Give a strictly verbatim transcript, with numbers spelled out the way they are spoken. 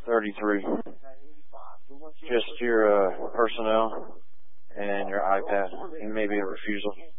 thirty-three. Just your uh, personnel and your iPad, and maybe a refusal.